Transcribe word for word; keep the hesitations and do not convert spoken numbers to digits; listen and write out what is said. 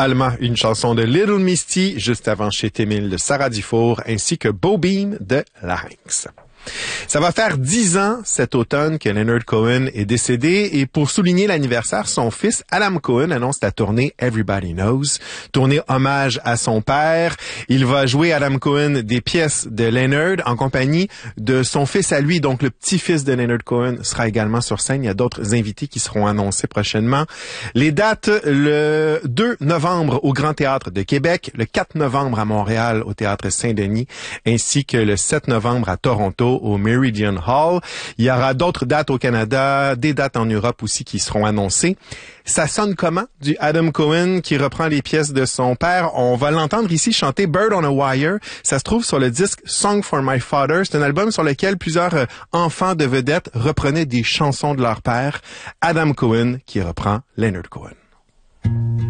Alma, une chanson de Little Misty, juste avant Chez Témil de Sarah Dufour, ainsi que Bobine de Larynx. Ça va faire dix ans cet automne que Leonard Cohen est décédé et pour souligner l'anniversaire, son fils Adam Cohen annonce la tournée Everybody Knows, tournée hommage à son père. Il va jouer Adam Cohen des pièces de Leonard en compagnie de son fils à lui, donc le petit-fils de Leonard Cohen sera également sur scène. Il y a d'autres invités qui seront annoncés prochainement. Les dates, le deux novembre au Grand Théâtre de Québec, le quatre novembre à Montréal au Théâtre Saint-Denis, ainsi que le sept novembre à Toronto au Meridian Hall. Il y aura d'autres dates au Canada, des dates en Europe aussi qui seront annoncées. Ça sonne comment du Adam Cohen qui reprend les pièces de son père? On va l'entendre ici chanter Bird on a Wire. Ça se trouve sur le disque Song for My Father. C'est un album sur lequel plusieurs euh, enfants de vedettes reprenaient des chansons de leur père. Adam Cohen qui reprend Leonard Cohen.